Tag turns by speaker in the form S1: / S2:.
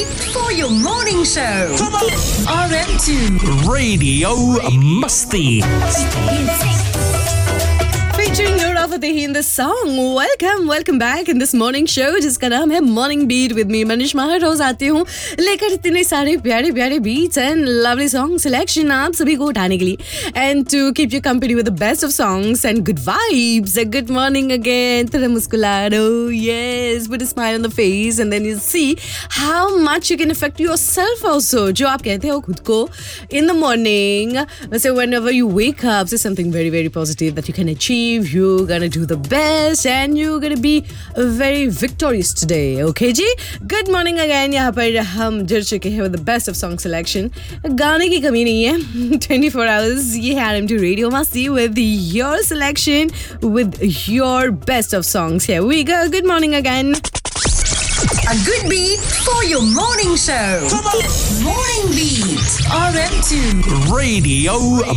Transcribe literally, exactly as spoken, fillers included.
S1: for your morning show. R M two
S2: Radio Musti.
S3: Featuring Noor Fateh in the song. Welcome, welcome back in this morning show जिसका नाम है Morning Beat with me Manish हर रोज आती हूँ लेकर इतने सारे प्यारे प्यारे beats and lovely song selection आप सभी को उठाने के लिए and to keep you company with the best of songs and good vibes. Good morning again. थोड़ा मुस्कुरा दो, yes, put a smile on the face and then you see how much you can affect yourself also. जो आप कहते हो खुद को in the morning, so whenever you wake up, say something very very positive that you can achieve. You're gonna do the best and you're gonna be very victorious today. Okay ji, good morning again. यहाँ पर हम जुड़ चुके हैं with the best of song selection. गाने की कमी नहीं है. twenty-four hours ये है R M two Radio Masti with your selection with your best of songs. Here we go. Good morning again.
S1: A good beat for your morning show. Morning Beat. R M two
S2: Radio